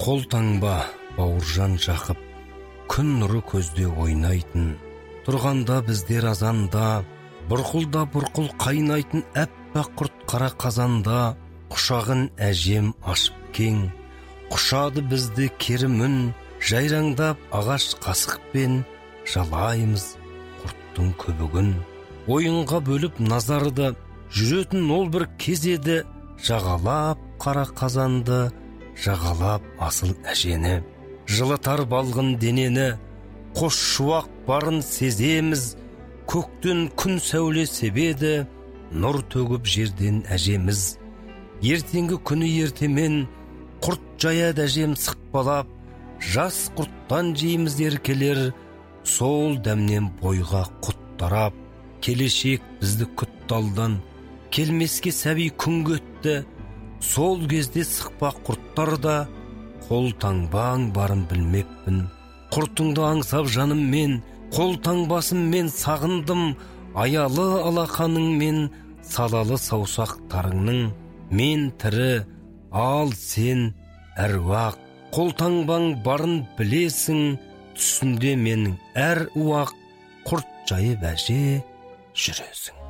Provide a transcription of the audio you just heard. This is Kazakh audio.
Қолтаңба бауыржан жақып, күн нұры көзде ойнайтын, тұрғанда біздер азанда, бұрқыл қайнайтын әппақ құрт қара қазанда, құшағын әжем ашып кең, құшады бізді керімін, жайраңдап ағаш қасықпен жалаймыз құрттың көбігін. Ойынға бөліп назарды, жүретін ол бір кез еді, жағалап қара қазанды, жағалап асыл әжені. Жылытар балғын денені, қош шуақ барын сеземіз, көктен күн сәуле себеді, нұр төгіп жерден әжеміз. Ертеңгі күні ертемен, құрт жаяды әжем сықпалап, жас құрттан жейміз еркелер, сол дәмнен бойға құт тарап. Келешек бізді күтті алдан, келмеске сәби күн өтті, сол кезде сықпақ құрттар да, қолтаңбаң барын білмеппін. Құртыңды аңсап жаным мен, қолтаңбасын мен сағындым, аялы алақаның мен, салалы саусақтарыңның. Мен тірі, ал сен әруақ, қолтаңбаң барын білесің, түсінде менің әр уақ, құрт жайып әже жүресің.